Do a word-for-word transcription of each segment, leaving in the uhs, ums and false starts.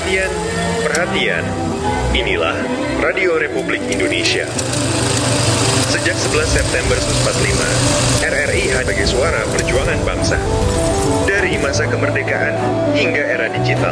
Perhatian, perhatian. Inilah Radio Republik Indonesia. Sejak sebelas September seribu sembilan ratus empat puluh lima, R R I sebagai suara perjuangan bangsa. Dari masa kemerdekaan hingga era digital.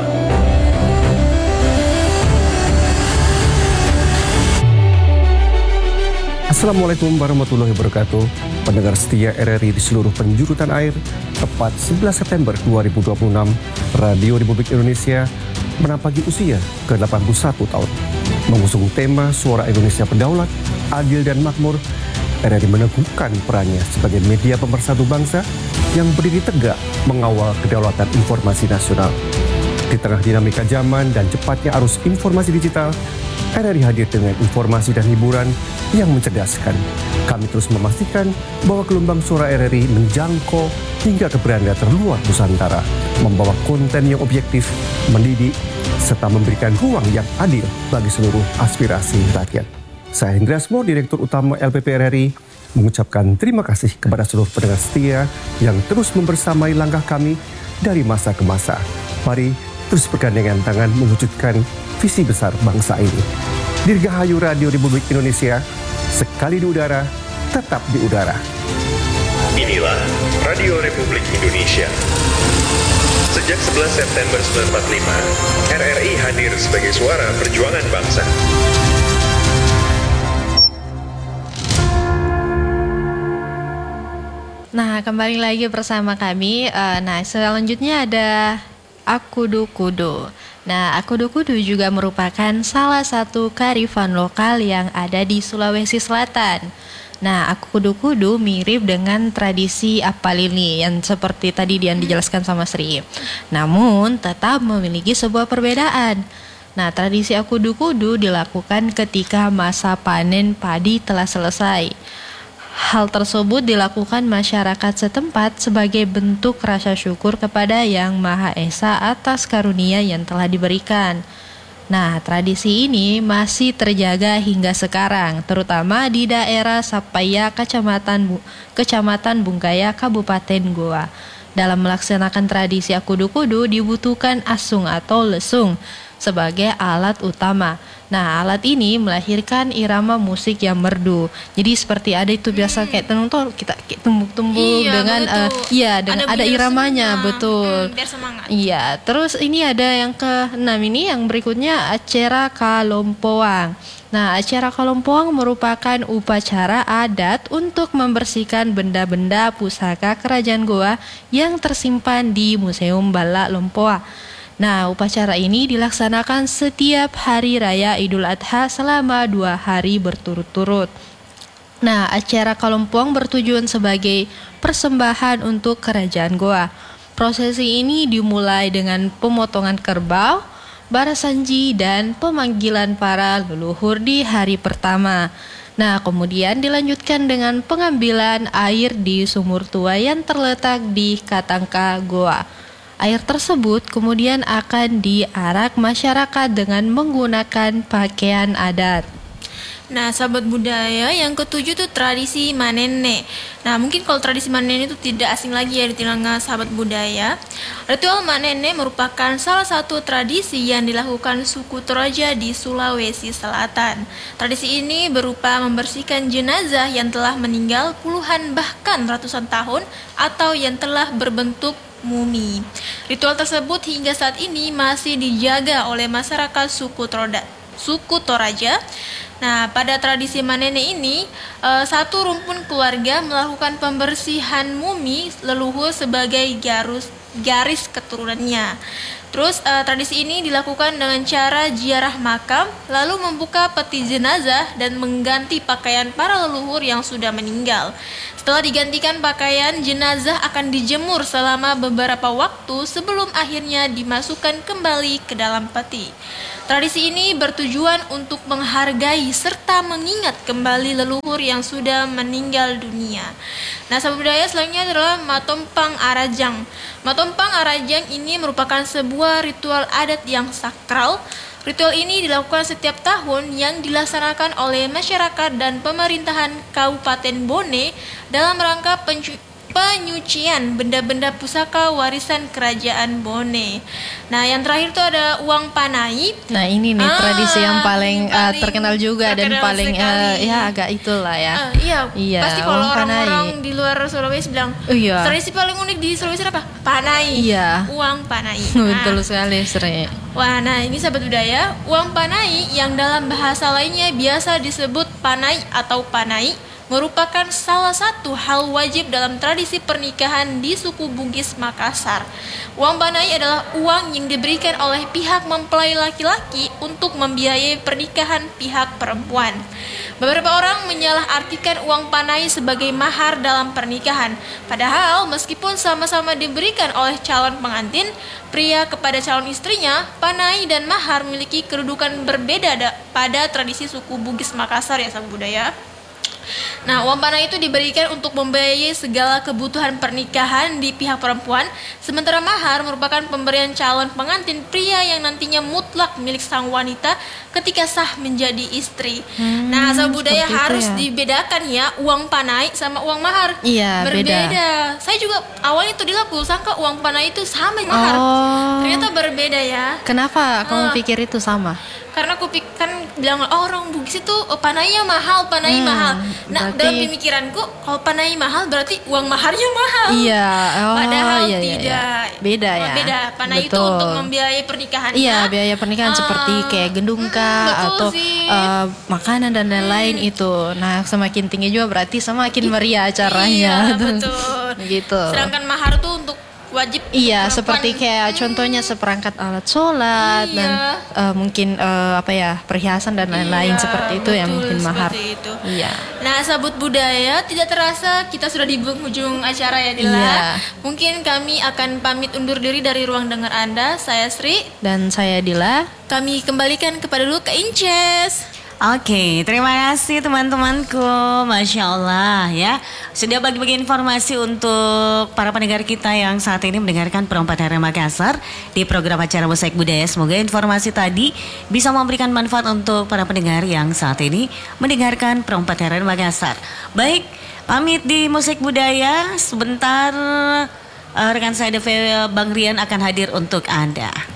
Assalamualaikum warahmatullahi wabarakatuh. Pendengar setia R R I di seluruh penjuru tanah air, tepat sebelas September dua ribu dua puluh enam, Radio Republik Indonesia menapaki usia ke delapan puluh satu tahun. Mengusung tema Suara Indonesia Berdaulat, Adil dan Makmur, R R I meneguhkan perannya sebagai media pemersatu bangsa yang berdiri tegak mengawal kedaulatan informasi nasional. Di tengah dinamika zaman dan cepatnya arus informasi digital, R R I hadir dengan informasi dan hiburan yang mencerdaskan. Kami terus memastikan bahwa gelombang suara R R I menjangkau hingga ke beranda terluar Nusantara, membawa konten yang objektif, mendidik, serta memberikan ruang yang adil bagi seluruh aspirasi rakyat. Saya Hendra Asmo, Direktur Utama L P P R R I, mengucapkan terima kasih kepada seluruh pendengar setia yang terus membersamai langkah kami dari masa ke masa. Mari terus bergandengan tangan mewujudkan visi besar bangsa ini. Dirgahayu Radio Republik Indonesia, sekali di udara, tetap di udara. Inilah Radio Republik Indonesia. Sejak sebelas September seribu sembilan ratus empat puluh lima, R R I hadir sebagai suara perjuangan bangsa. Nah, kembali lagi bersama kami. Uh, nah, selanjutnya ada Akudu Kudu. Nah, Akudu Kudu juga merupakan salah satu kearifan lokal yang ada di Sulawesi Selatan. Nah, Akudu Kudu mirip dengan tradisi Apalili yang seperti tadi yang dijelaskan sama Sri. Namun, tetap memiliki sebuah perbedaan. Nah, tradisi Akudu Kudu dilakukan ketika masa panen padi telah selesai. Hal tersebut dilakukan masyarakat setempat sebagai bentuk rasa syukur kepada Yang Maha Esa atas karunia yang telah diberikan. Nah, tradisi ini masih terjaga hingga sekarang, terutama di daerah Sapaya, Kecamatan Kecamatan Bungkaya, Kabupaten Goa. Dalam melaksanakan tradisi Akudu Kudu dibutuhkan asung atau lesung sebagai alat utama. Nah, alat ini melahirkan irama musik yang merdu. Jadi seperti ada itu biasa kayak tenung tuh kita kayak tumbuk-tumbuk iya, dengan uh, iya dengan ada, ada iramanya, senang. betul. Hmm, biar semangat. Iya, terus ini ada yang keenam ini yang berikutnya acara Kalompoang. Nah, acara Kalompoang merupakan upacara adat untuk membersihkan benda-benda pusaka Kerajaan Goa yang tersimpan di Museum Bala Lompoa. Nah, upacara ini dilaksanakan setiap hari raya Idul Adha selama dua hari berturut-turut. Nah, acara Kalompoang bertujuan sebagai persembahan untuk Kerajaan Goa. Prosesi ini dimulai dengan pemotongan kerbau, barasanji, dan pemanggilan para leluhur di hari pertama. Nah, kemudian dilanjutkan dengan pengambilan air di sumur tua yang terletak di Katangka Goa. Air tersebut kemudian akan diarak masyarakat dengan menggunakan pakaian adat. Nah, sahabat budaya, yang ketujuh tuh tradisi manene. Nah, mungkin kalau tradisi manene itu tidak asing lagi ya di telinga sahabat budaya. Ritual manene merupakan salah satu tradisi yang dilakukan suku Toraja di Sulawesi Selatan. Tradisi ini berupa membersihkan jenazah yang telah meninggal puluhan bahkan ratusan tahun atau yang telah berbentuk mumi. Ritual tersebut hingga saat ini masih dijaga oleh masyarakat suku Troda, suku Toraja. Nah, pada tradisi manene ini, uh, satu rumpun keluarga melakukan pembersihan mumi leluhur sebagai garus, garis keturunannya. Terus uh, tradisi ini dilakukan dengan cara ziarah makam, lalu membuka peti jenazah dan mengganti pakaian para leluhur yang sudah meninggal. Setelah digantikan pakaian, jenazah akan dijemur selama beberapa waktu sebelum akhirnya dimasukkan kembali ke dalam peti. Tradisi ini bertujuan untuk menghargai serta mengingat kembali leluhur yang sudah meninggal dunia. Nah, sahabat budaya, selanjutnya adalah Matompang Arajang. Matompang Arajang ini merupakan sebuah ritual adat yang sakral. Ritual ini dilakukan setiap tahun yang dilaksanakan oleh masyarakat dan pemerintahan Kabupaten Bone dalam rangka pencu- penyucian benda-benda pusaka warisan kerajaan Bone. Nah, yang terakhir tuh ada uang panai. Nah, ini nih Ah, tradisi yang paling, uh, paling terkenal juga dan terkenal paling uh, sekali. ya agak itulah ya. Ah, iya, Iya, pasti kalau uang panai. orang-orang di luar Sulawesi bilang, Iya. tradisi paling unik di Sulawesi apa? Panai. Iya. Uang panai. Betul Nah, sekali, Sri. Wah, nah ini sahabat budaya, uang panai yang dalam bahasa lainnya biasa disebut panai atau panai merupakan salah satu hal wajib dalam tradisi pernikahan di suku Bugis Makassar. Uang panai adalah uang yang diberikan oleh pihak mempelai laki-laki untuk membiayai pernikahan pihak perempuan. Beberapa orang menyalahartikan uang panai sebagai mahar dalam pernikahan. Padahal meskipun sama-sama diberikan oleh calon pengantin, pria kepada calon istrinya, panai dan mahar memiliki kedudukan berbeda da- pada tradisi suku Bugis Makassar ya sahabat budaya. Nah, uang panai itu diberikan untuk membiayai segala kebutuhan pernikahan di pihak perempuan, sementara mahar merupakan pemberian calon pengantin pria yang nantinya mutlak milik sang wanita ketika sah menjadi istri. Hmm, nah, sahabat budaya seperti itu harus ya. dibedakan ya, uang panai sama uang mahar. Iya, berbeda. beda. Saya juga awalnya tuh dilaku sangka uang panai itu sama mahar. Oh. Ternyata berbeda ya. Kenapa kamu Ah. pikir itu sama? Karena aku pik- kan bilang oh, orang Bugis itu oh, panainya mahal, panai Hmm, mahal. Nah, berarti- dalam pemikiranku kalau panai mahal berarti uang maharnya mahal. Iya, oh, Padahal iya, iya, tidak. iya. Beda Oh, ya. Beda. Panai itu Betul. untuk membiayai pernikahan. Iya, biaya pernikahan Ah, seperti kayak gendung mm, kah betul atau sih. uh, makanan dan lain-lain itu. Nah, semakin tinggi juga berarti semakin meriah acaranya. Iya, betul. Gitu. Sedangkan mahar tuh untuk wajib Iya, perempuan. seperti kayak contohnya seperangkat alat sholat Iya. dan uh, mungkin uh, apa ya perhiasan dan lain-lain Iya, seperti itu yang betul, mungkin mahar. seperti itu. Iya. Nah, sabut budaya, tidak terasa kita sudah di penghujung acara ya Dila. Iya. Mungkin kami akan pamit undur diri dari ruang dengar Anda. Saya Sri. Dan saya Dila. Kami kembalikan kepada dulu ke Inces. Oke, terima kasih teman-temanku, Masya Allah ya. Sudah bagi-bagi informasi untuk para pendengar kita yang saat ini mendengarkan Perempat Hari Makassar di program acara Mosaik Budaya. Semoga informasi tadi bisa memberikan manfaat untuk para pendengar yang saat ini mendengarkan Perempat Hari Makassar. Baik, pamit di Mosaik Budaya. Sebentar uh, rekan saya D V Bang Rian akan hadir untuk Anda.